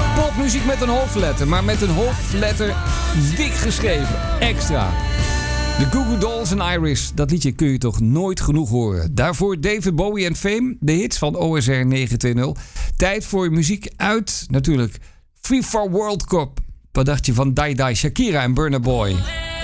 Popmuziek met een hoofdletter, maar met een hoofdletter dik geschreven. Extra. De Goo Goo Dolls en Iris, dat liedje kun je toch nooit genoeg horen. Daarvoor David Bowie en Fame, de hits van OSR 920. Tijd voor muziek uit, natuurlijk, FIFA World Cup. Wat dacht je van Dai Dai, Shakira en Burna Boy?